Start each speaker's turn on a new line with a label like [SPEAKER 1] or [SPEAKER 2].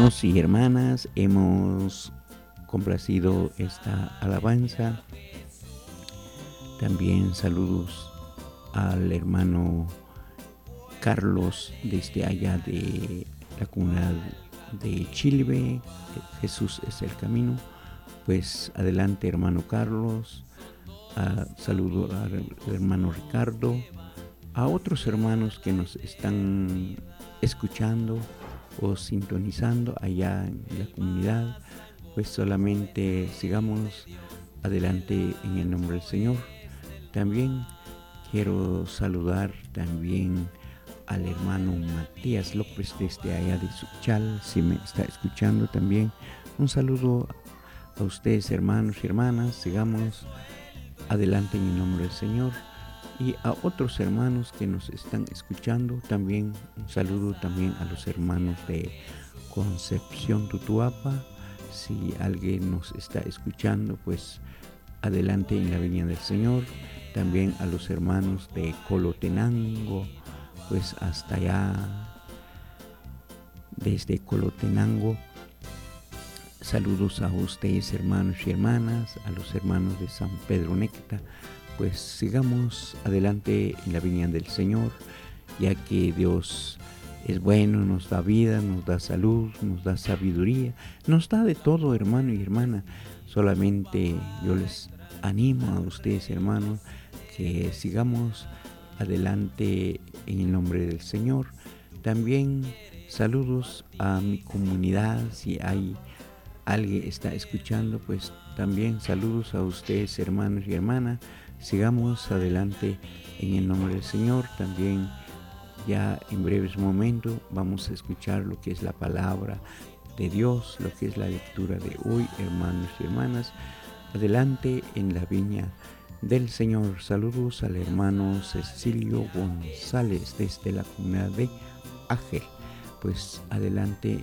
[SPEAKER 1] Hermanos y hermanas, hemos complacido esta alabanza. También saludos al hermano Carlos desde allá de la comunidad de Chilbe. Jesús es el camino. Pues adelante, hermano Carlos. Saludo al hermano Ricardo, a otros hermanos que nos están escuchando o sintonizando allá en la comunidad. Pues solamente sigamos adelante en el nombre del Señor. También quiero saludar también al hermano Matías López desde allá de Suchal, si me está escuchando también. Un saludo a ustedes, hermanos y hermanas. Sigamos adelante en el nombre del Señor. Y a otros hermanos que nos están escuchando también, un saludo también a los hermanos de Concepción Tutuapa. Si alguien nos está escuchando, pues adelante en la viña del Señor. También a los hermanos de Colotenango, pues hasta allá, desde Colotenango. Saludos a ustedes, hermanos y hermanas, a los hermanos de San Pedro Necta. Pues sigamos adelante en la viña del Señor, ya que Dios es bueno, nos da vida, nos da salud, nos da sabiduría, nos da de todo, hermano y hermana. Solamente yo les animo a ustedes, hermanos, que sigamos adelante en el nombre del Señor. También saludos a mi comunidad, si hay alguien está escuchando, pues también saludos a ustedes, hermanos y hermanas. Sigamos adelante en el nombre del Señor. También ya en breves momentos vamos a escuchar lo que es la palabra de Dios, lo que es la lectura de hoy, hermanos y hermanas. Adelante en la viña del Señor. Saludos al hermano Cecilio González desde la comunidad de Ágel. Pues adelante